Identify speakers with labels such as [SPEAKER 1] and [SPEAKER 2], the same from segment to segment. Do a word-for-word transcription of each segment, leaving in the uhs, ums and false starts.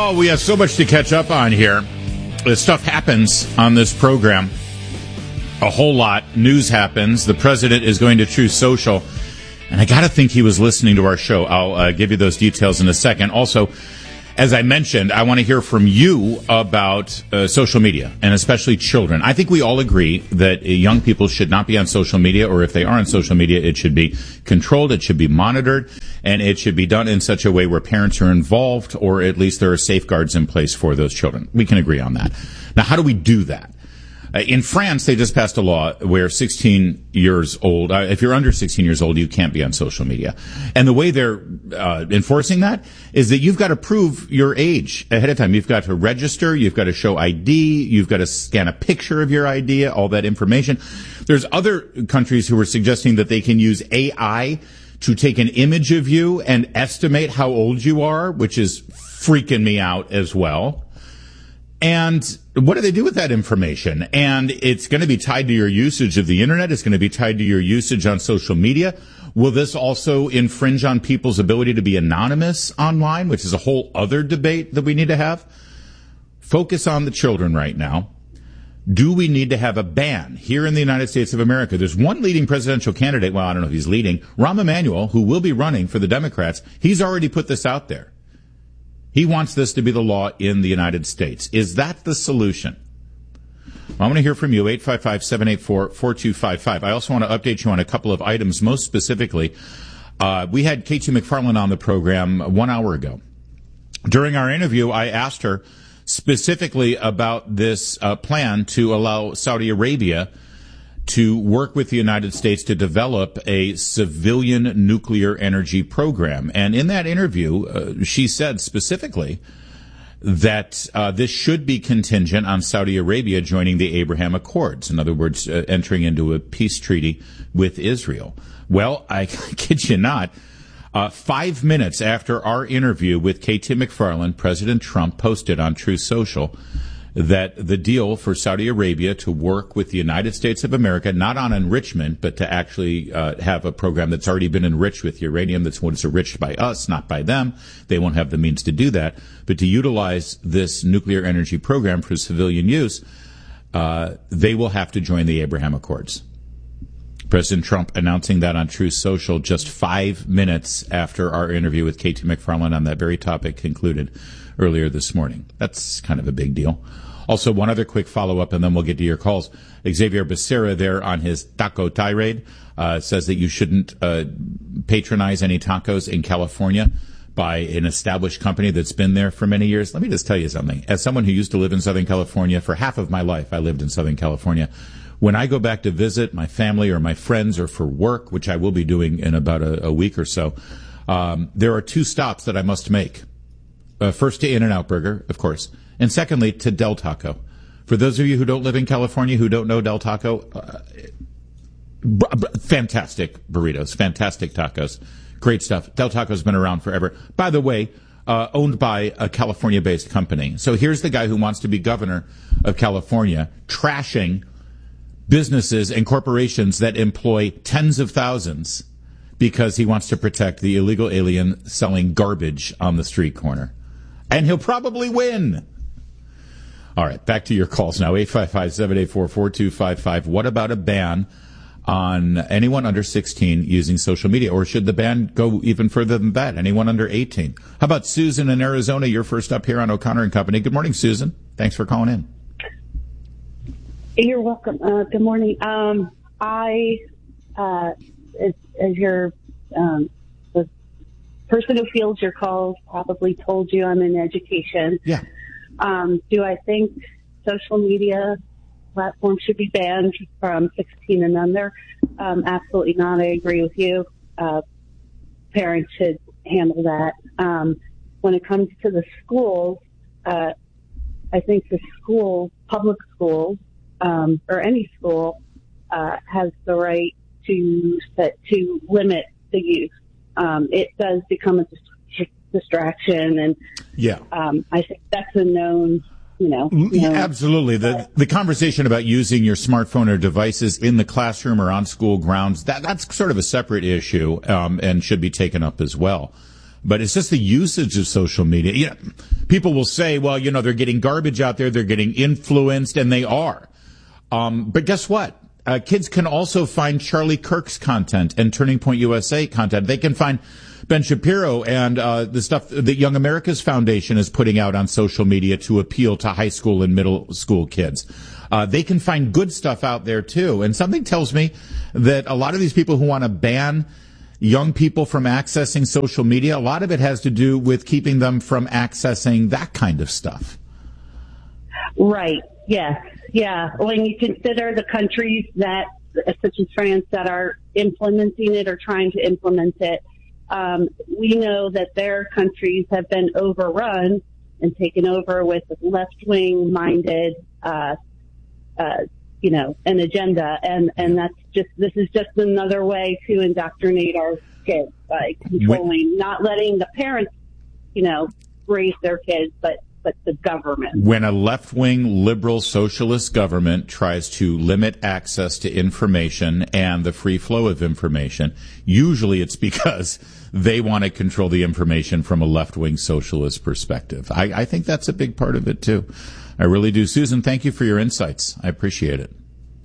[SPEAKER 1] Oh, we have so much to catch up on here. This stuff happens on this program. A whole lot. News happens. The president is going to Truth Social. And I got to think he was listening to our show. I'll uh, give you those details in a second. Also, as I mentioned, I want to hear from you about uh, social media, and especially children. I think we all agree that uh, young people should not be on social media, or if they are on social media, it should be controlled, it should be monitored, and it should be done in such a way where parents are involved, or at least there are safeguards in place for those children. We can agree on that. Now, how do we do that? Uh, in France, they just passed a law where sixteen years old, uh, if you're under sixteen years old, you can't be on social media. And the way they're uh, enforcing that is that you've got to prove your age ahead of time. You've got to register, you've got to show I D, you've got to scan a picture of your I D, all that information. There's other countries who are suggesting that they can use A I to take an image of you and estimate how old you are, which is freaking me out as well. And what do they do with that information? And it's going to be tied to your usage of the internet. It's going to be tied to your usage on social media. Will this also infringe on people's ability to be anonymous online, which is a whole other debate that we need to have? Focus on the children right now. Do we need to have a ban here in the United States of America? There's one leading presidential candidate. Well, I don't know if he's leading. Rahm Emanuel, who will be running for the Democrats. He's already put this out there. He wants this to be the law in the United States. Is that the solution? I want to hear from you, eight five five, seven eight four, four two five five. I also want to update you on a couple of items. Most specifically, uh, we had Katie McFarland on the program one hour ago. During our interview, I asked her specifically about this uh, plan to allow Saudi Arabia to work with the United States to develop a civilian nuclear energy program. And in that interview, uh, she said specifically that uh, this should be contingent on Saudi Arabia joining the Abraham Accords. In other words, uh, entering into a peace treaty with Israel. Well, I kid you not, uh, five minutes after our interview with Katie McFarland, President Trump posted on Truth Social that the deal for Saudi Arabia to work with the United States of America, not on enrichment, but to actually uh, have a program that's already been enriched with uranium, that's what is enriched by us, not by them. They won't have the means to do that. But to utilize this nuclear energy program for civilian use, uh, they will have to join the Abraham Accords. President Trump announcing that on Truth Social just five minutes after our interview with Katie McFarland on that very topic concluded earlier this morning. That's kind of a big deal. Also, one other quick follow-up, and then we'll get to your calls. Xavier Becerra there on his taco tirade uh, says that you shouldn't uh, patronize any tacos in California by an established company that's been there for many years. Let me just tell you something. As someone who used to live in Southern California, for half of my life I lived in Southern California. When I go back to visit my family or my friends or for work, which I will be doing in about a, a week or so, um, there are two stops that I must make. Uh, first to In-N-Out Burger, of course, and secondly to Del Taco. For those of you who don't live in California, who don't know Del Taco, uh, b- b- fantastic burritos, fantastic tacos, great stuff. Del Taco's been around forever. By the way, uh, owned by a California-based company. So here's the guy who wants to be governor of California, trashing businesses and corporations that employ tens of thousands because he wants to protect the illegal alien selling garbage on the street corner. And he'll probably win. All right, back to your calls now. eight five five, seven eight four, four two five five. What about a ban on anyone under sixteen using social media? Or should the ban go even further than that? Anyone under eighteen? How about Susan in Arizona? You're first up here on O'Connor and Company. Good morning, Susan. Thanks for calling in.
[SPEAKER 2] You're welcome. Uh, good morning. Um, I, uh, as, as your um, the person who fields your calls probably told you, I'm in education.
[SPEAKER 1] Yeah.
[SPEAKER 2] Um, do I think social media platforms should be banned from sixteen and under? Um, absolutely not. I agree with you. Uh, parents should handle that. Um, when it comes to the schools, uh, I think the school, public schools, um, or any school, uh, has the right to set, to limit the use. Um, it does become a dis- distraction, and
[SPEAKER 1] yeah,
[SPEAKER 2] um, I think that's a known. You know, you know,
[SPEAKER 1] absolutely. The the conversation about using your smartphone or devices in the classroom or on school grounds, that that's sort of a separate issue, um, and should be taken up as well. but it's just the usage of social media. You know, people will say, well, you know, they're getting garbage out there, they're getting influenced, and they are. Um, but guess what? Uh, kids can also find Charlie Kirk's content and Turning Point U S A content. They can find Ben Shapiro and uh, the stuff that Young America's Foundation is putting out on social media to appeal to high school and middle school kids. Uh, they can find good stuff out there, too. And something tells me that a lot of these people who want to ban young people from accessing social media, a lot of it has to do with keeping them from accessing that kind of stuff.
[SPEAKER 2] Right. Yes. Yeah. When you consider the countries that, such as France, that are implementing it or trying to implement it, um, we know that their countries have been overrun and taken over with left-wing minded, uh, uh, you know, an agenda. And, and that's just, this is just another way to indoctrinate our kids by controlling, when, not letting the parents, you know, raise their kids, but but the government.
[SPEAKER 1] When a left-wing liberal socialist government tries to limit access to information and the free flow of information, usually it's because they want to control the information from a left-wing socialist perspective. I, I think that's a big part of it, too. I really do. Susan, thank you for your insights. I appreciate it.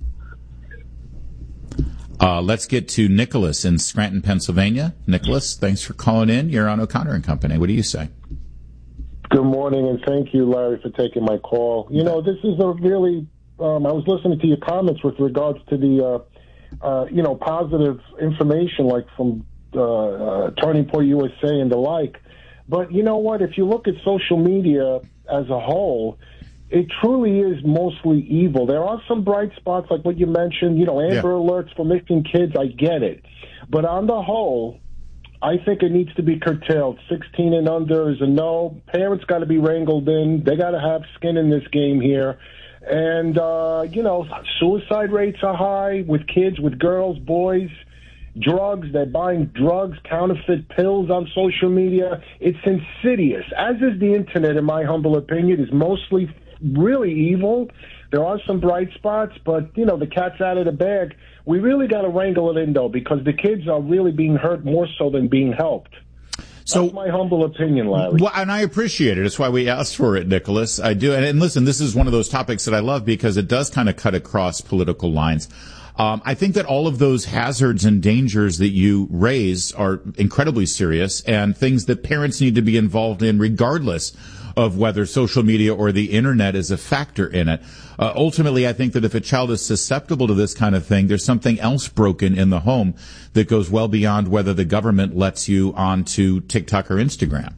[SPEAKER 1] Uh, let's get to Nicholas in Scranton, Pennsylvania. Nicholas, thanks for calling in. You're on O'Connor and Company. What do you say?
[SPEAKER 3] Good morning, and thank you, Larry, for taking my call. You know, this is a really, um, I was listening to your comments with regards to the, uh, uh, you know, positive information, like from uh, uh, Turning Point U S A and the like. But you know what? If you look at social media as a whole, it truly is mostly evil. There are some bright spots, like what you mentioned, you know, Amber yeah. Alerts for missing kids. I get it. But on the whole, I think it needs to be curtailed. sixteen and under is a no. Parents got to be wrangled in. They got to have skin in this game here. And, uh, you know, suicide rates are high with kids, with girls, boys, drugs. They're buying drugs, counterfeit pills on social media. It's insidious, as is the Internet, in my humble opinion. It's mostly really evil. There are some bright spots, but, you know, the cat's out of the bag. We really got to wrangle it in, though, because the kids are really being hurt more so than being helped. So, that's my humble opinion, Larry.
[SPEAKER 1] Well, and I appreciate it. That's why we asked for it, Nicholas. I do. And, and listen, this is one of those topics that I love because it does kind of cut across political lines. Um, I think that all of those hazards and dangers that you raise are incredibly serious and things that parents need to be involved in regardless of whether social media or the Internet is a factor in it. Uh, ultimately, I think that if a child is susceptible to this kind of thing, there's something else broken in the home that goes well beyond whether the government lets you onto TikTok or Instagram.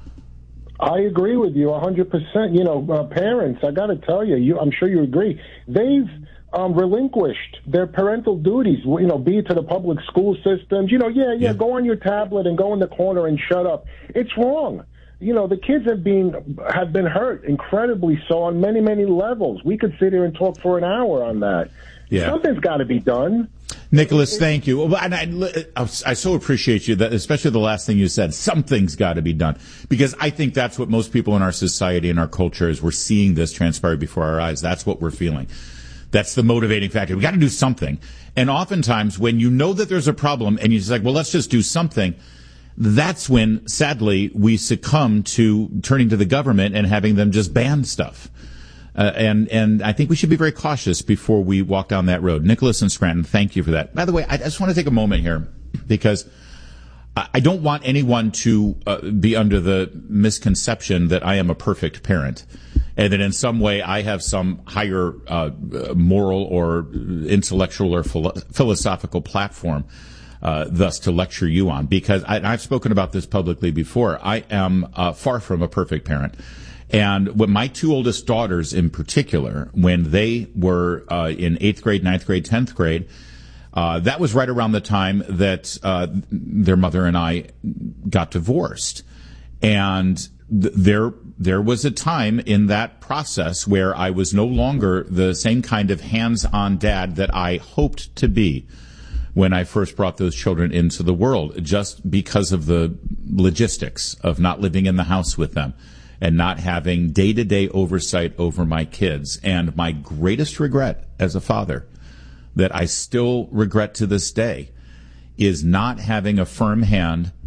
[SPEAKER 3] I agree with you one hundred percent. You know, uh, parents, I got to tell you, you, I'm sure you agree, they've um, relinquished their parental duties, you know, be it to the public school systems. You know, yeah, yeah, yeah, go on your tablet and go in the corner and shut up. It's wrong. You know, the kids have been have been hurt incredibly so on many, many levels. We could sit here and talk for an hour on that. Yeah. Something's got to be done.
[SPEAKER 1] Nicholas, thank you. And I, I so appreciate you, that, especially the last thing you said. Something's got to be done. Because I think that's what most people in our society and our culture is. We're seeing this transpire before our eyes. That's what we're feeling. That's the motivating factor. We got to do something. And oftentimes, when you know that there's a problem and you're just like, well, let's just do something, that's when, sadly, we succumb to turning to the government and having them just ban stuff. Uh, and, and I think we should be very cautious before we walk down that road. Nicholas and Scranton, thank you for that. By the way, I just want to take a moment here because I don't want anyone to uh, be under the misconception that I am a perfect parent and that in some way I have some higher uh, moral or intellectual or philo- philosophical platform Uh, thus to lecture you on, because I, I've spoken about this publicly before. I am uh, far from a perfect parent. And when my two oldest daughters in particular, when they were uh, in eighth grade, ninth grade, tenth grade, uh, that was right around the time that uh, their mother and I got divorced. And th- there there was a time in that process where I was no longer the same kind of hands-on dad that I hoped to be when I first brought those children into the world, just because of the logistics of not living in the house with them and not having day-to-day oversight over my kids. And my greatest regret as a father, that I still regret to this day, is not having a firm hand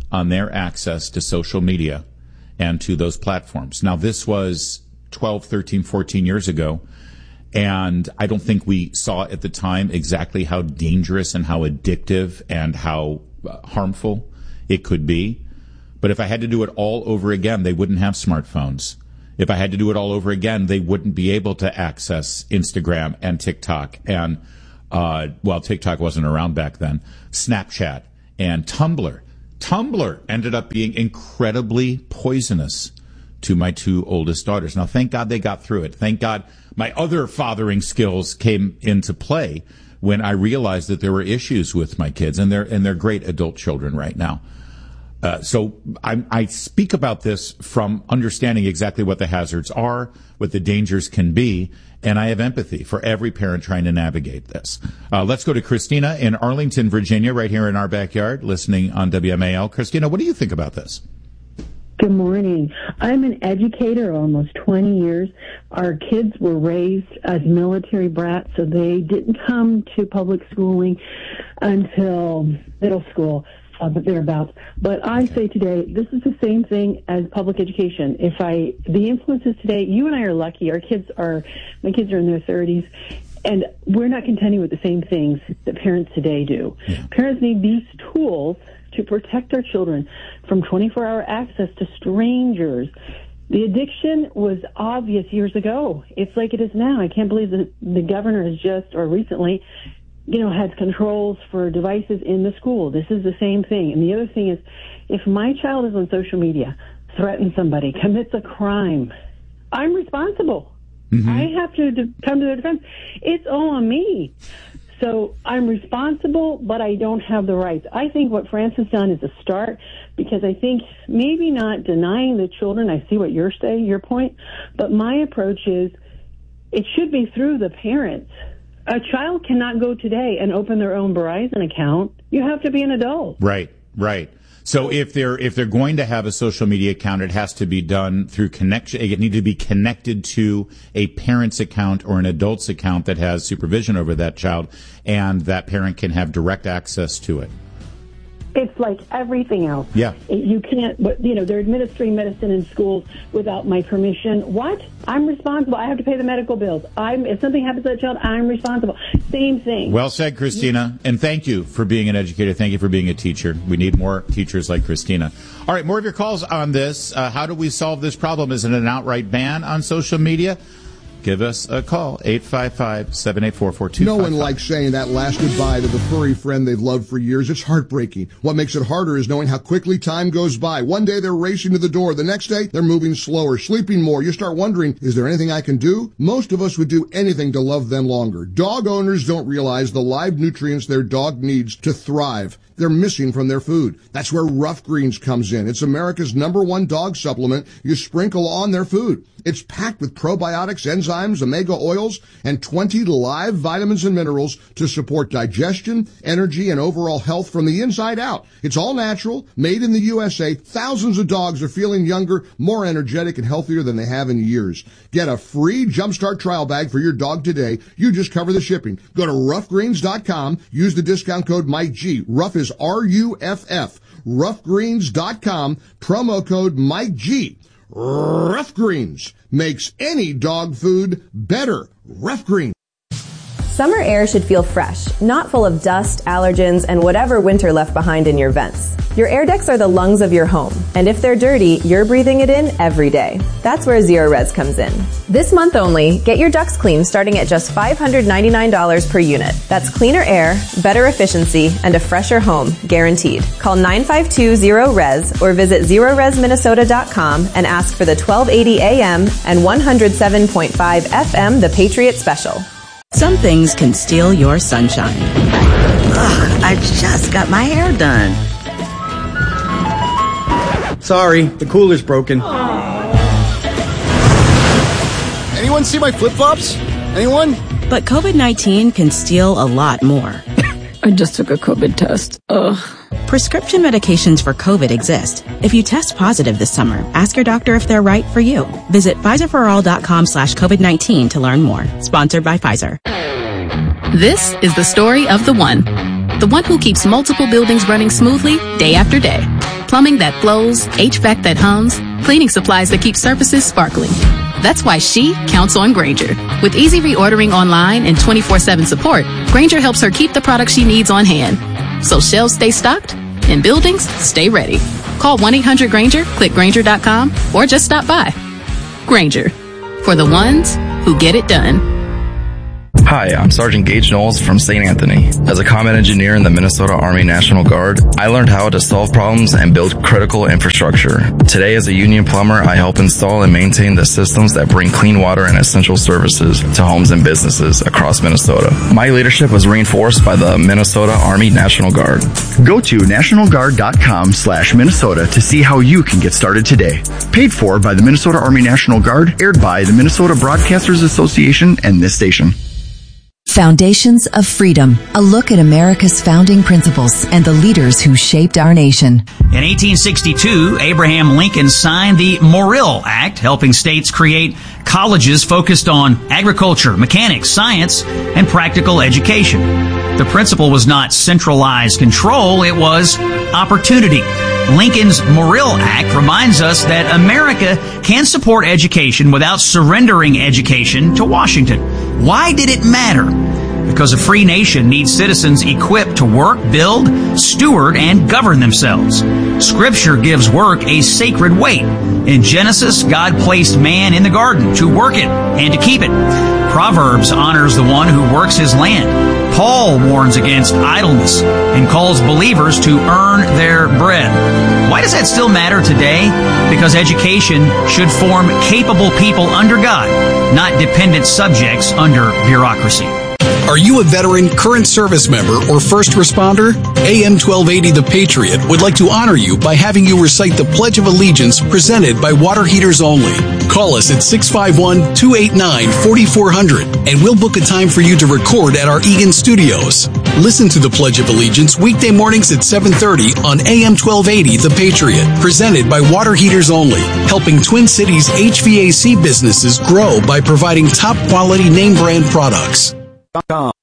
[SPEAKER 1] on their access to social media and to those platforms. Now, this was twelve, thirteen, fourteen years ago, and I don't think we saw at the time exactly how dangerous and how addictive and how uh, harmful it could be. But if I had to do it all over again, they wouldn't have smartphones. If I had to do it all over again, they wouldn't be able to access Instagram and TikTok and, uh, well, TikTok wasn't around back then, Snapchat and Tumblr. Tumblr ended up being incredibly poisonous to my two oldest daughters. Now, thank God they got through it. Thank God my other fathering skills came into play when I realized that there were issues with my kids, and they're, and they're great adult children right now. Uh, so I, I speak about this from understanding exactly what the hazards are, what the dangers can be, and I have empathy for every parent trying to navigate this. Uh, let's go to Christina in Arlington, Virginia, right here in our backyard, listening on W M A L. Christina, what do you think about this?
[SPEAKER 4] Good morning. I'm an educator almost twenty years. Our kids were raised as military brats, so they didn't come to public schooling until middle school. Uh, but thereabouts. But I say today, this is the same thing as public education. If I, the influences today, you and I are lucky. Our kids are, my kids are in their thirties, and we're not contending with the same things that parents today do. Yeah. Parents need these tools to protect our children from twenty-four hour access to strangers. The addiction was obvious years ago. It's like it is now. I can't believe that the governor has just, or recently, you know, has controls for devices in the school. This is the same thing. And the other thing is, if my child is on social media, threatens somebody, commits a crime, I'm responsible. Mm-hmm. I have to de- come to their defense. It's all on me. So I'm responsible, but I don't have the rights. I think what France has done is a start, because I think maybe not denying the children. I see what you're saying, your point, but my approach is it should be through the parents. A child cannot go today and open their own Verizon account. You have to be an adult.
[SPEAKER 1] Right, right. So if they're if they're going to have a social media account, it has to be done through connection. It needs to be connected to a parent's account or an adult's account that has supervision over that child, and that parent can have direct access to it.
[SPEAKER 4] It's like everything else.
[SPEAKER 1] Yeah.
[SPEAKER 4] You can't, but, you know, they're administering medicine in schools without my permission. What? I'm responsible. I have to pay the medical bills. I'm, if something happens to that child, I'm responsible. Same thing.
[SPEAKER 1] Well said, Christina. And thank you for being an educator. Thank you for being a teacher. We need more teachers like Christina. All right, more of your calls on this. Uh, how do we solve this problem? Is it an outright ban on social media? Give us a call, eight five five, seven eight four, four two five five.
[SPEAKER 5] No one likes saying that last goodbye to the furry friend they've loved for years. It's heartbreaking. What makes it harder is knowing how quickly time goes by. One day they're racing to the door. The next day they're moving slower, sleeping more. You start wondering, is there anything I can do? Most of us would do anything to love them longer. Dog owners don't realize the live nutrients their dog needs to thrive. They're missing from their food. That's where Rough Greens comes in. It's America's number one dog supplement you sprinkle on their food. It's packed with probiotics, enzymes, omega oils, and twenty live vitamins and minerals to support digestion, energy, and overall health from the inside out. It's all natural, made in the U S A. Thousands of dogs are feeling younger, more energetic, and healthier than they have in years. Get a free Jumpstart trial bag for your dog today. You just cover the shipping. Go to rough greens dot com. Use the discount code Mike G. Rough is R U F F. rough greens dot com. Promo code Mike G. Rough Greens makes any dog food better. Rough Greens.
[SPEAKER 6] Summer air should feel fresh, not full of dust, allergens, and whatever winter left behind in your vents. Your air decks are the lungs of your home, and if they're dirty, you're breathing it in every day. That's where Zerorez comes in. This month only, get your ducts clean starting at just five hundred ninety-nine dollars per unit. That's cleaner air, better efficiency, and a fresher home, guaranteed. Call nine five two zero R E S or visit zerorez minnesota dot com and ask for the twelve eighty A M and one oh seven point five F M The Patriot Special.
[SPEAKER 7] Some things can steal your sunshine. Ugh, I just got my hair done.
[SPEAKER 8] Sorry, the cooler's broken. Anyone see my flip-flops? Anyone?
[SPEAKER 7] But COVID nineteen can steal a lot more.
[SPEAKER 9] I just took a COVID test. Ugh.
[SPEAKER 7] Prescription medications for COVID exist. If you test positive this summer, ask your doctor if they're right for you. Visit Pfizer for all dot com slash COVID nineteen to learn more. Sponsored by Pfizer.
[SPEAKER 10] This is the story of the one. The one who keeps multiple buildings running smoothly day after day. Plumbing that flows, H V A C that hums, cleaning supplies that keep surfaces sparkling. That's why she counts on Grainger. With easy reordering online and twenty-four seven support, Grainger helps her keep the products she needs on hand. So shelves stay stocked and buildings stay ready. Call one eight hundred Grainger, click Grainger dot com, or just stop by. Grainger, for the ones who get it done.
[SPEAKER 11] Hi, I'm Sergeant Gage Knowles from Saint Anthony. As a combat engineer in the Minnesota Army National Guard, I learned how to solve problems and build critical infrastructure. Today, as a union plumber, I help install and maintain the systems that bring clean water and essential services to homes and businesses across Minnesota. My leadership was reinforced by the Minnesota Army National Guard.
[SPEAKER 12] Go to national guard dot com slash Minnesota to see how you can get started today. Paid for by the Minnesota Army National Guard, aired by the Minnesota Broadcasters Association and this station.
[SPEAKER 13] Foundations of Freedom, a look at America's founding principles and the leaders who shaped our nation.
[SPEAKER 14] In eighteen sixty-two, Abraham Lincoln signed the Morrill Act, helping states create colleges focused on agriculture, mechanics, science, and practical education. The principle was not centralized control, it was opportunity. Lincoln's Morrill Act reminds us that America can support education without surrendering education to Washington. Why did it matter? Because a free nation needs citizens equipped to work, build, steward, and govern themselves. Scripture gives work a sacred weight. In Genesis, God placed man in the garden to work it and to keep it. Proverbs honors the one who works his land. Paul warns against idleness and calls believers to earn their bread. Why does that still matter today? Because education should form capable people under God, not dependent subjects under bureaucracy.
[SPEAKER 15] Are you a veteran, current service member, or first responder? A M twelve eighty The Patriot would like to honor you by having you recite the Pledge of Allegiance presented by Water Heaters Only. Call us at six five one, two eight nine, four four zero zero and we'll book a time for you to record at our Eagan studios. Listen to the Pledge of Allegiance weekday mornings at seven thirty on A M twelve eighty The Patriot, presented by Water Heaters Only, helping Twin Cities H V A C businesses grow by providing top quality name brand products.